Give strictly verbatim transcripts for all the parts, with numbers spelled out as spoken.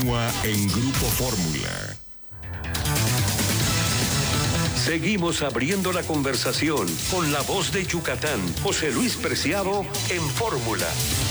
En Grupo Fórmula. Seguimos abriendo la conversación con la voz de Yucatán, José Luis Preciado, en Fórmula.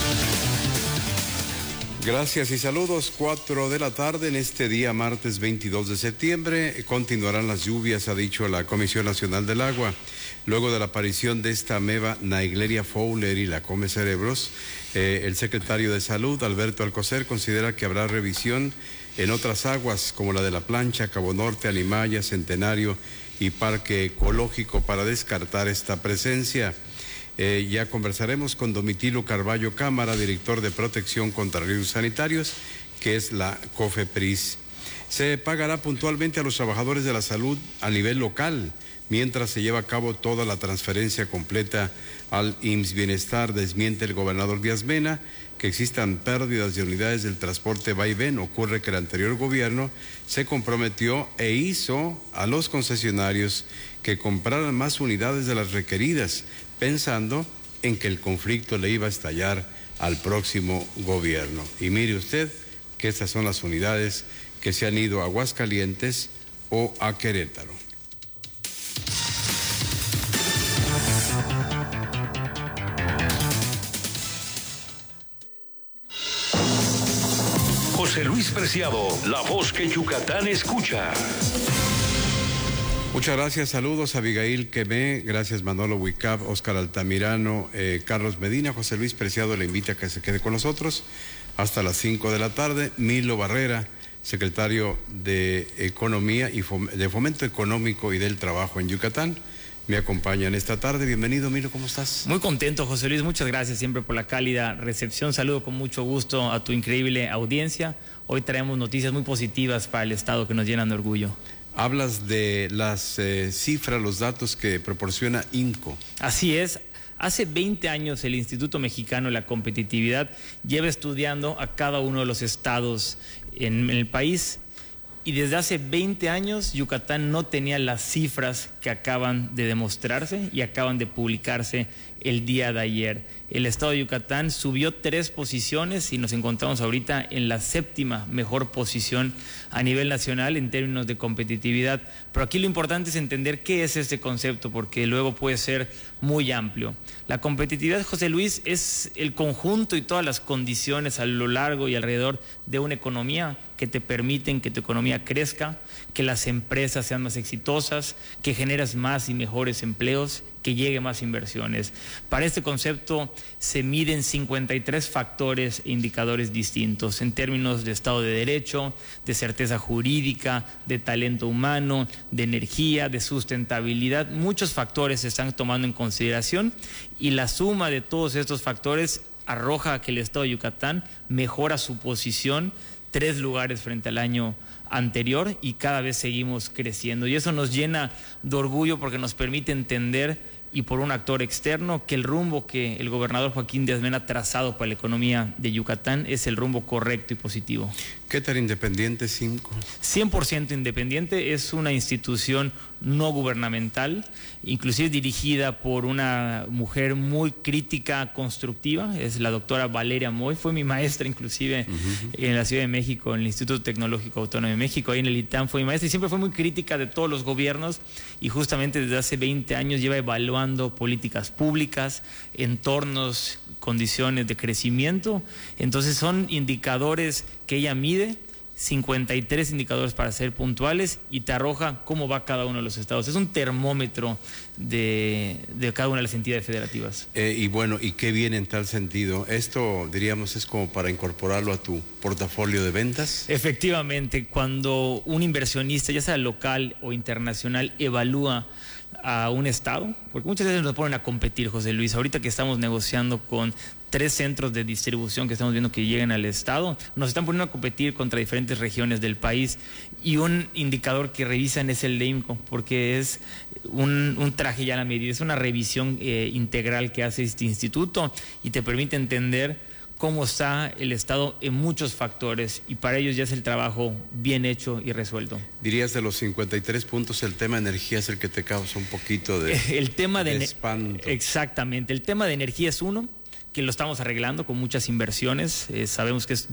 Gracias y saludos. Cuatro de la tarde en este día, martes veintidós de septiembre. Continuarán las lluvias, ha dicho la Comisión Nacional del Agua. Luego de la aparición de esta ameba Naegleria fowleri, la come cerebros, eh, el secretario de Salud, Alberto Alcocer, considera que habrá revisión en otras aguas como la de La Plancha, Cabo Norte, Animaya, Centenario y Parque Ecológico para descartar esta presencia. Eh, ya conversaremos con Domitilo Carballo Cámara, director de Protección contra Riesgos Sanitarios, que es la COFEPRIS. Se pagará puntualmente a los trabajadores de la salud a nivel local, mientras se lleva a cabo toda la transferencia completa al I M S S Bienestar. Desmiente el gobernador Díaz Mena que existan pérdidas de unidades del transporte vaivén. Ocurre que el anterior gobierno se comprometió e hizo a los concesionarios que compraran más unidades de las requeridas, pensando en que el conflicto le iba a estallar al próximo gobierno. Y mire usted que estas son las unidades que se han ido a Aguascalientes o a Querétaro. José Luis Preciado, la voz que Yucatán escucha. Muchas gracias, saludos a Abigail Quemé, gracias Manolo Huicap, Óscar Altamirano, eh, Carlos Medina. José Luis Preciado le invita a que se quede con nosotros hasta las cinco de la tarde. Milo Barrera, secretario de Economía y Fom- de Fomento Económico y del Trabajo en Yucatán, me acompañan esta tarde. Bienvenido, Milo, ¿cómo estás? Muy contento, José Luis, muchas gracias siempre por la cálida recepción. Saludo con mucho gusto a tu increíble audiencia. Hoy traemos noticias muy positivas para el Estado que nos llenan de orgullo. Hablas de las eh, cifras, los datos que proporciona INCO. Así es. Hace veinte años el Instituto Mexicano de la Competitividad lleva estudiando a cada uno de los estados en el país. Y desde hace veinte años Yucatán no tenía las cifras que acaban de demostrarse y acaban de publicarse el día de ayer. El estado de Yucatán subió tres posiciones y nos encontramos ahorita en la séptima mejor posición a nivel nacional en términos de competitividad. Pero aquí lo importante es entender qué es este concepto, porque luego puede ser muy amplio. La competitividad, José Luis, es el conjunto y todas las condiciones a lo largo y alrededor de una economía que te permiten que tu economía crezca, que las empresas sean más exitosas, que generes más y mejores empleos, que llegue más inversiones. Para este concepto se miden cincuenta y tres factores e indicadores distintos en términos de Estado de Derecho, de certeza jurídica, de talento humano, de energía, de sustentabilidad. Muchos factores se están tomando en consideración y la suma de todos estos factores arroja que el Estado de Yucatán mejora su posición tres lugares frente al año anterior y cada vez seguimos creciendo. Y eso nos llena de orgullo porque nos permite entender, y por un actor externo, que el rumbo que el gobernador Joaquín Díaz Mena ha trazado para la economía de Yucatán es el rumbo correcto y positivo. ¿Qué tan independiente es INCO? cien por ciento independiente, es una institución no gubernamental, inclusive dirigida por una mujer muy crítica, constructiva, es la doctora Valeria Moy, fue mi maestra inclusive uh-huh. en la Ciudad de México, en el Instituto Tecnológico Autónomo de México, ahí en el ITAM fue mi maestra y siempre fue muy crítica de todos los gobiernos y justamente desde hace veinte años lleva evaluando políticas públicas, entornos, condiciones de crecimiento. Entonces son indicadores que ella mide, cincuenta y tres indicadores para ser puntuales, y te arroja cómo va cada uno de los estados. Es un termómetro de, de cada una de las entidades federativas. Eh, y bueno, ¿y qué viene en tal sentido? Esto, diríamos, es como para incorporarlo a tu portafolio de ventas. Efectivamente, cuando un inversionista, ya sea local o internacional, evalúa a un estado, porque muchas veces nos ponen a competir, José Luis. Ahorita que estamos negociando con tres centros de distribución que estamos viendo que lleguen al estado, nos están poniendo a competir contra diferentes regiones del país, y un indicador que revisan es el de INCO, porque es un, un traje ya a la medida, es una revisión eh, integral que hace este instituto y te permite entender cómo está el Estado en muchos factores, y para ellos ya es el trabajo bien hecho y resuelto. Dirías, de los cincuenta y tres puntos, el tema de energía es el que te causa un poquito de, el tema de, de espanto. Exactamente, el tema de energía es uno, que lo estamos arreglando con muchas inversiones, eh, sabemos que es